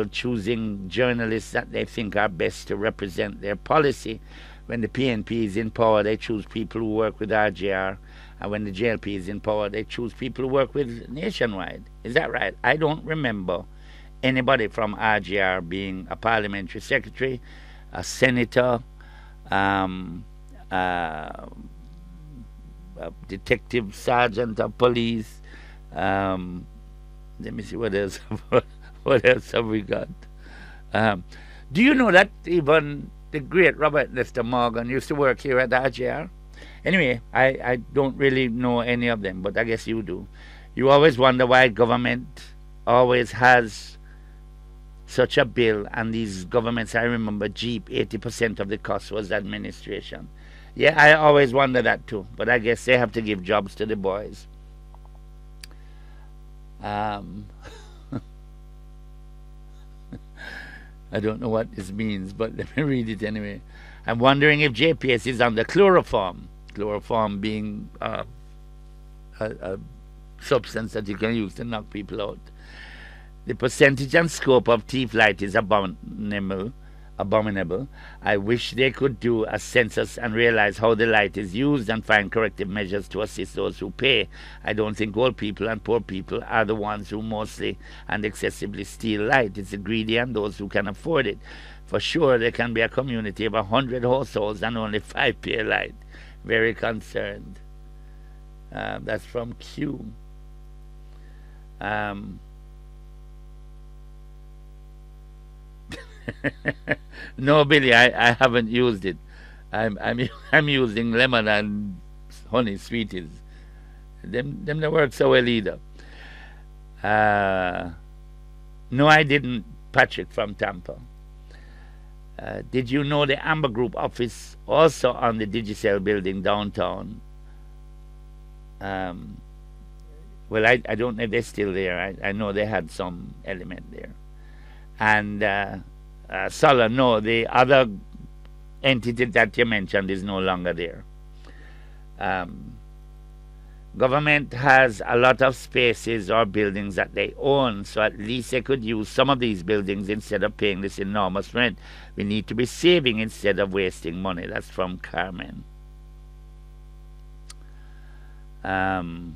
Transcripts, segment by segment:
people choosing journalists that they think are best to represent their policy. When the PNP is in power, they choose people who work with RJR. And when the JLP is in power, they choose people who work with Nationwide. Is that right? I don't remember anybody from RJR being a parliamentary secretary, a senator, a detective sergeant of police. Let me see what else. What else have we got? Do you know that even the great Robert Lester Morgan used to work here at RJR? Anyway, I don't really know any of them, but I guess you do. You always wonder why government always has such a bill, and these governments, I remember Jeep, 80% of the cost was administration. Yeah, I always wonder that too, but I guess they have to give jobs to the boys. I don't know what this means, but let me read it anyway. I'm wondering if JPS is under chloroform. Chloroform being a substance that you can use to knock people out. The percentage and scope of thief light is abominable. I wish they could do a census and realize how the light is used and find corrective measures to assist those who pay. I don't think old people and poor people are the ones who mostly and excessively steal light. It's the greedy and those who can afford it. For sure, there can be a community of 100 households and only 5 pay light. Very concerned. That's from Q. No, Billy, I haven't used it. I'm using lemon and honey sweeties. Them they work so well either. No, I didn't. Patrick from Tampa. Did you know the Amber Group office also on the Digicel building downtown? Well, I don't know if they're still there. I know they had some element there. And Sala, no, the other entity that you mentioned is no longer there. Government has a lot of spaces or buildings that they own, so at least they could use some of these buildings instead of paying this enormous rent. We need to be saving instead of wasting money. That's from Carmen. And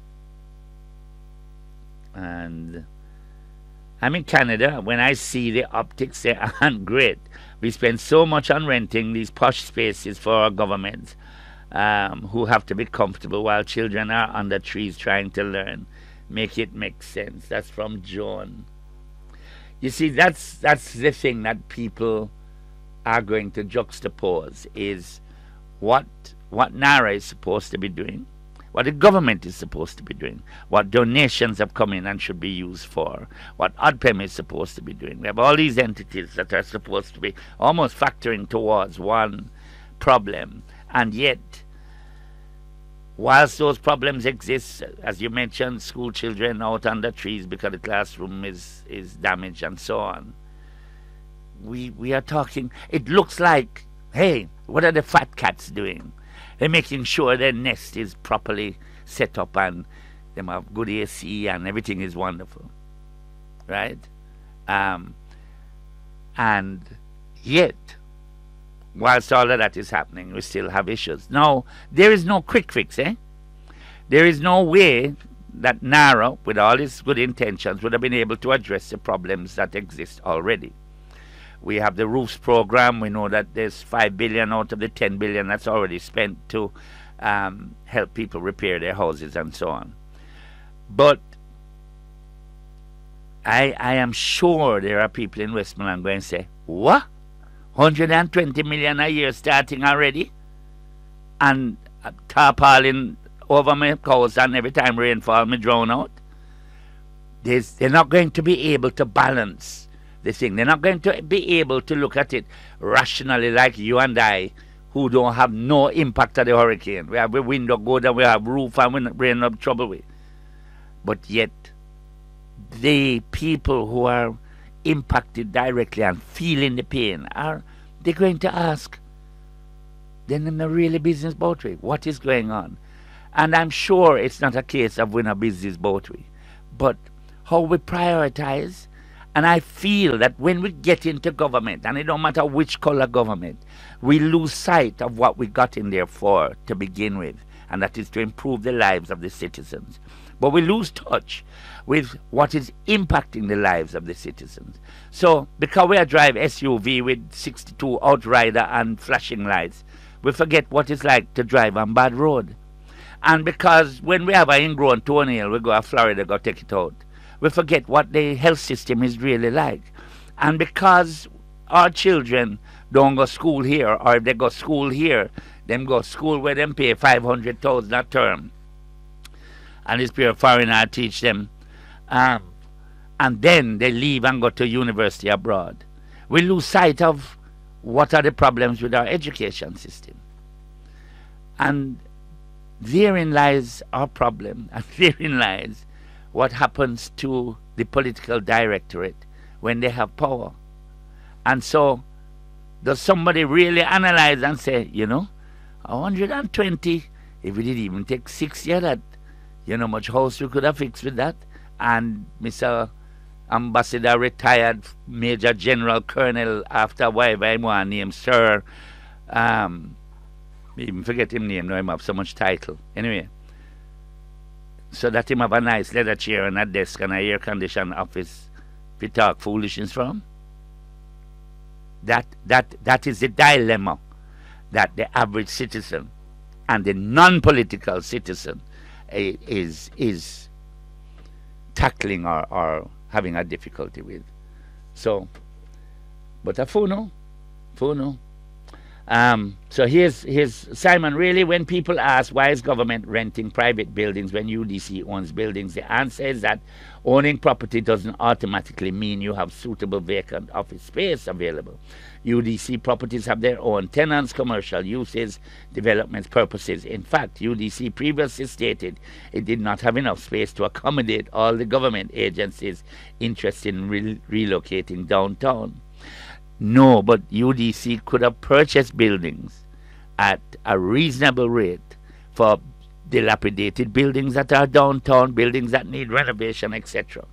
I'm in Canada. When I see the optics, they aren't great. We spend so much on renting these posh spaces for our government, who have to be comfortable while children are under trees trying to learn. Make it make sense. That's from Joan. You see, that's the thing that people are going to juxtapose, is what NARA is supposed to be doing, what the government is supposed to be doing, what donations have come in and should be used for, what ODPEM is supposed to be doing. We have all these entities that are supposed to be almost factoring towards one problem, and yet, whilst those problems exist, as you mentioned, school children out under trees because the classroom is damaged and so on, we are talking, it looks like, hey, what are the fat cats doing? They're making sure their nest is properly set up and they have good AC and everything is wonderful, right? And yet, whilst all of that is happening, we still have issues. Now, there is no quick fix, eh? There is no way that NARA, with all its good intentions, would have been able to address the problems that exist already. We have the roofs program. We know that there's $5 billion out of the $10 billion that's already spent to help people repair their houses and so on. But I am sure there are people in Westmoreland going to say, what? 120 million a year starting already? And tarpaulin over my cows, and every time rainfall me drown out? They're not going to be able to balance the thing. They're not going to be able to look at it rationally like you and I, who don't have no impact of the hurricane. We have a window go down, we have roof, and we're in trouble with. But yet, the people who are impacted directly and feeling the pain, they're going to ask, then in a really business boat way, what is going on? And I'm sure it's not a case of we're in a business boat way, but how we prioritize And I feel that when we get into government, and it don't matter which color government, we lose sight of what we got in there for to begin with, and that is to improve the lives of the citizens. But we lose touch with what is impacting the lives of the citizens. So, because we drive SUV with 62 outrider and flashing lights, we forget what it's like to drive on bad road. And because when we have an ingrown toenail, we go to Florida, go take it out. We forget what the health system is really like. And because our children don't go school here, or if they go school here, them go school where them pay 500,000 a term. And this pure foreigner teach them. And then they leave and go to university abroad. We lose sight of what are the problems with our education system. And therein lies our problem, and therein lies what happens to the political directorate when they have power. And so, does somebody really analyze and say, 120, if we did even take 60 of that, much house we could have fixed with that? And Mr. Ambassador retired Major General Colonel after whatever I want name, Sir, even forget him name, now him have so much title. Anyway, so that him have a nice leather chair and a desk and a air-conditioned office to talk foolishness from. That is the dilemma that the average citizen and the non-political citizen is tackling or having a difficulty with. So, but a funo. So here's Simon. Really, when people ask why is government renting private buildings when UDC owns buildings, the answer is that owning property doesn't automatically mean you have suitable vacant office space available. UDC properties have their own tenants, commercial uses, development purposes. In fact, UDC previously stated it did not have enough space to accommodate all the government agencies interested in relocating downtown. No, but UDC could have purchased buildings at a reasonable rate for dilapidated buildings that are downtown, buildings that need renovation, etc.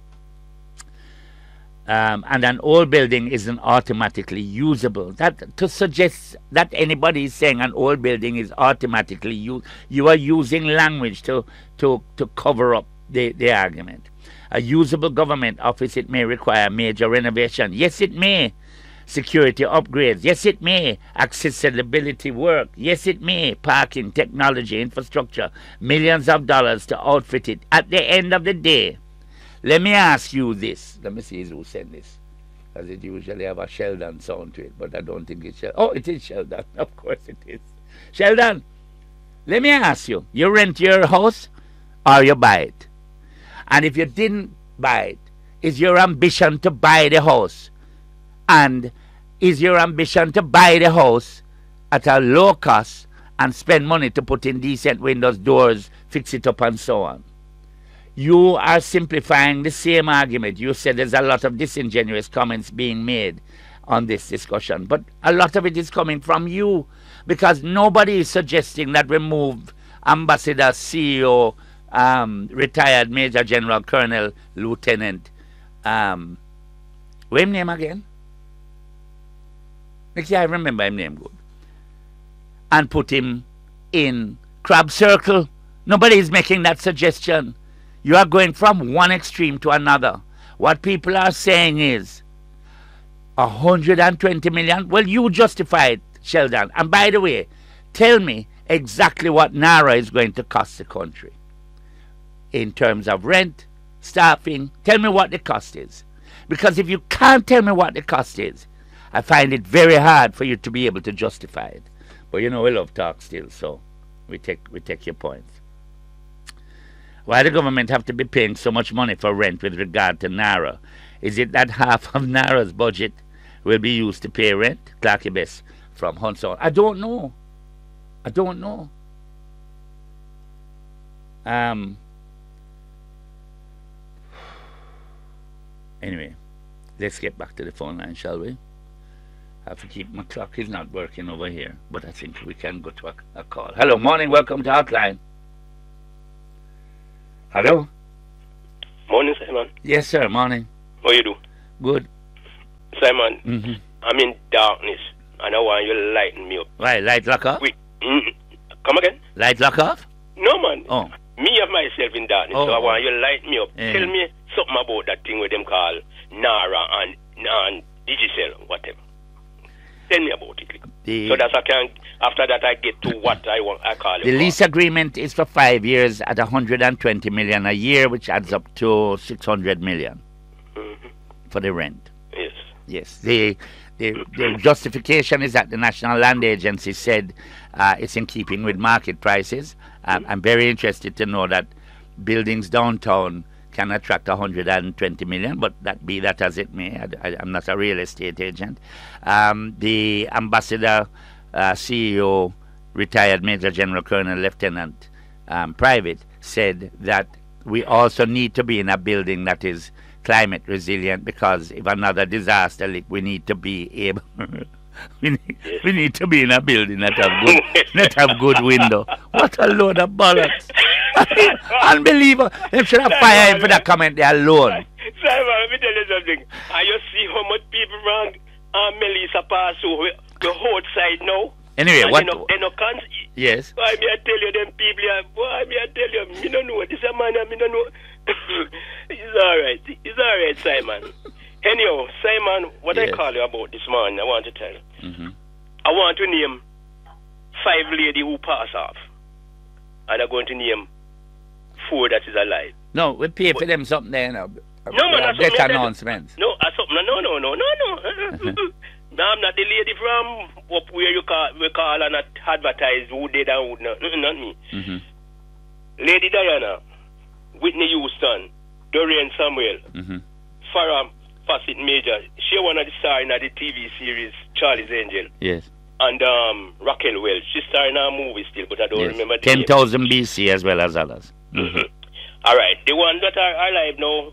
And an old building isn't automatically usable. That to suggest that anybody is saying an old building is automatically used, you are using language to cover up the argument. A usable government office, it may require major renovation. Yes, it may. Security upgrades. Yes, it may. Accessibility work. Yes, it may. Parking, technology, infrastructure. Millions of dollars to outfit it. At the end of the day, let me ask you this. Let me see who sent this. Because it usually have a Sheldon sound to it, but I don't think it's Sheldon. Oh, it is Sheldon. Of course it is. Sheldon, let me ask you. You rent your house or you buy it? And if you didn't buy it, is your ambition to buy the house? And is your ambition to buy the house at a low cost and spend money to put in decent windows, doors, fix it up, and so on? You are simplifying the same argument. You said there's a lot of disingenuous comments being made on this discussion, but a lot of it is coming from you, because nobody is suggesting that we move Ambassador, CEO, retired Major General, Colonel, Lieutenant, what's his name again? I remember his name good. And put him in Crab Circle. Nobody is making that suggestion. You are going from one extreme to another. What people are saying is 120 million. Well, you justify it, Sheldon. And by the way, tell me exactly what NARA is going to cost the country in terms of rent, staffing. Tell me what the cost is. Because if you can't tell me what the cost is, I find it very hard for you to be able to justify it. But we love talk still, so we take your points. Why the government have to be paying so much money for rent with regard to NARA? Is it that half of NARA's budget will be used to pay rent? Clarky Best from Huntsville. I don't know. Anyway, let's get back to the phone line, shall we? I have to keep my clock is not working over here, but I think we can go to a call. Hello, morning, welcome to Hotline. Hello? Morning, Simon. Yes, sir, morning. How you do? Good. Simon, Mm-hmm. I'm in darkness, and I want you to lighten me up. Right, light lock off? Quick. Come again? Light lock off? No, man. Oh. Me have myself in darkness, so I want you to lighten me up. Tell me something about that thing with them call Nara and Digicel, whatever. Tell me about it. So that I can, after that, I get to what I call it. The lease agreement is for 5 years at 120 million a year, which adds up to 600 million for the rent. Yes. Yes. The justification is that the National Land Agency said it's in keeping with market prices. I'm very interested to know that buildings downtown can attract 120 million, but that be that as it may. I'm not a real estate agent. The ambassador, CEO, retired Major General Colonel Lieutenant Private, said that we also need to be in a building that is climate resilient, because if another disaster, we need to be able. we need to be in a building that have good window. What a load of bollocks! Unbelievable. They should have fired him for that comment there alone. Simon, let me tell you something. And you see how much people around Melissa pass through the whole side now? Anyway, and what? They no can't. Yes. Why me I tell you, them people, why me I tell you, me don't know. This is a man, me don't know. It's all right, Simon. Anyhow, Simon, what I call you about this morning, I want to tell you. I want to name 5 ladies who pass off. And I'm going to name 4 that is alive. No, we pay for them something there now. No, man, that's get announcements. No, No, I'm not the lady from up where we call and not advertise who did and who not. Not me. Lady Diana, Whitney Houston, Dorian Samuel, Farrah Fawcett Major. She one of the stars in the TV series Charlie's Angel. Yes. And Raquel Welch. She's starring in a movie still, but I don't remember the 10,000 BC as well as others. All right. The ones that are alive now.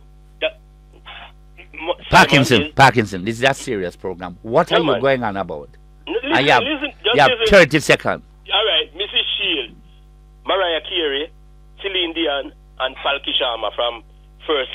Parkinson, this is a serious program. What are you going on about? Listen, you have 30 seconds. All right, Mrs. Shield, Mariah Carey, Celine Dion, and Falky Sharma from first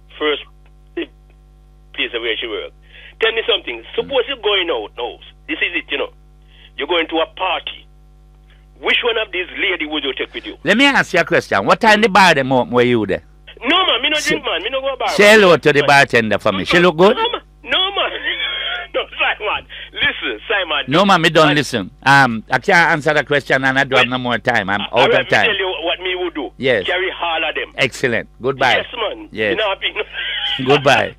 place where she worked. Tell me something. Suppose you're going out now. This is it, You're going to a party. Which one of these ladies would you take with you? Let me ask you a question. What time the bar them open where you there? No, man. Me no drink, man. Me no go bar. Say hello to the bartender for me. She look good? No, man. No, Simon. Listen, Simon. No, man. Me don't listen. I can't answer the question and I don't have no more time. I'm out of time. Let me tell you what me would do. Yes. Carry all of them. Excellent. Goodbye. Yes, man. Yes. Goodbye.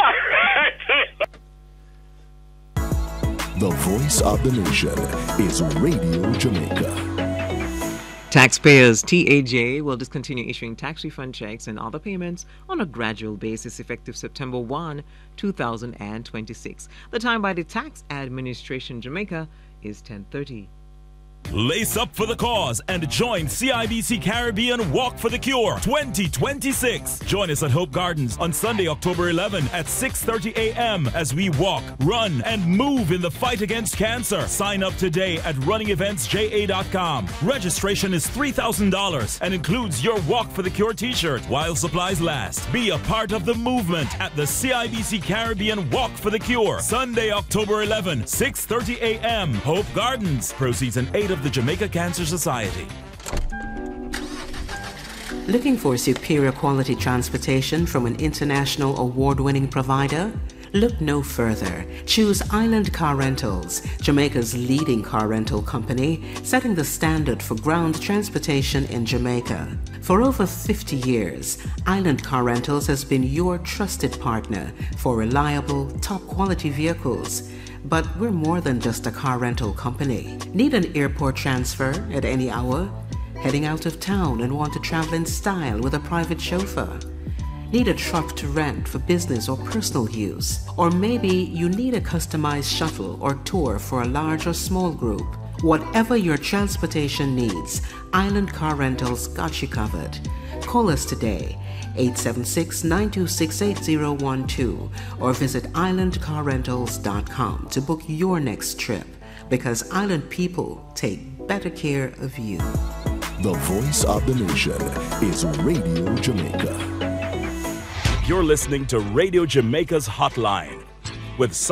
The voice of the nation is Radio Jamaica. Taxpayers TAJ will discontinue issuing tax refund checks and other payments on a gradual basis effective September 1, 2026. The time by the Tax Administration Jamaica is 10:30. Lace up for the cause and join CIBC Caribbean Walk for the Cure 2026. Join us at Hope Gardens on Sunday, October 11 at 6:30 a.m. as we walk, run, and move in the fight against cancer. Sign up today at runningeventsja.com. Registration is $3,000 and includes your Walk for the Cure t-shirt while supplies last. Be a part of the movement at the CIBC Caribbean Walk for the Cure. Sunday, October 11, 6:30 a.m. Hope Gardens. Proceeds in aid of the Jamaica Cancer Society. Looking for superior quality transportation from an international award-winning provider? Look no further. Choose Island Car Rentals, Jamaica's leading car rental company, setting the standard for ground transportation in Jamaica. For over 50 years, Island Car Rentals has been your trusted partner for reliable, top-quality vehicles. But we're more than just a car rental company. Need an airport transfer at any hour? Heading out of town and want to travel in style with a private chauffeur? Need a truck to rent for business or personal use? Or maybe you need a customized shuttle or tour for a large or small group? Whatever your transportation needs, Island Car Rentals got you covered. Call us today, 876-926-8012, or visit islandcarrentals.com to book your next trip, because Island people take better care of you. The voice of the nation is Radio Jamaica. You're listening to Radio Jamaica's Hotline with